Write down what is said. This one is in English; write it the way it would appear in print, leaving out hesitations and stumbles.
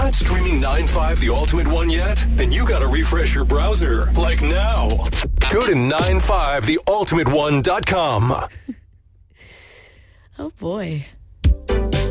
Not streaming 9.5 The Ultimate One yet? Then you gotta refresh your browser, like now. Go to 95theultimateone.com. Oh boy.